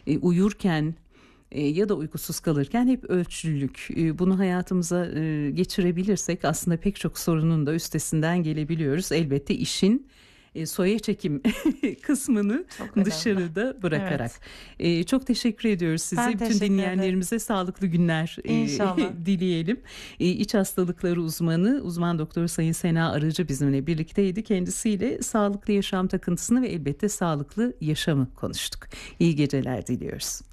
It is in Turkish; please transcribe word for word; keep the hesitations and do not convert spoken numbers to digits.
e, uyurken e, ya da uykusuz kalırken hep ölçülülük. E, bunu hayatımıza e, geçirebilirsek aslında pek çok sorunun da üstesinden gelebiliyoruz. Elbette işin e, soya çekim kısmını dışarıda bırakarak. Evet. E, çok teşekkür ediyoruz size. Ben bütün dinleyenlerimize ederim. Sağlıklı günler e, dileyelim. E, İç hastalıkları uzmanı, uzman doktor Sayın Sena Arıcı bizimle birlikteydi. Kendisiyle sağlıklı yaşam takıntısını ve elbette sağlıklı yaşamı konuştuk. İyi geceler diliyoruz.